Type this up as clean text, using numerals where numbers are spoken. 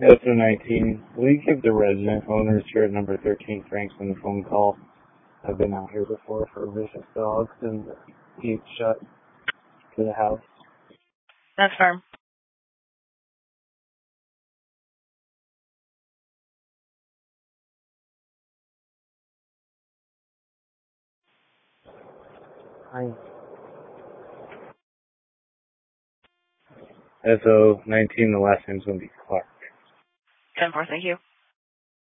SO19, will you give the resident owners here at number 13 Franklin a phone call? I've been out here before for vicious dogs and he's shut to the house. That's firm. Hi. SO19, the last name's going to be Clark. 10-4, thank you.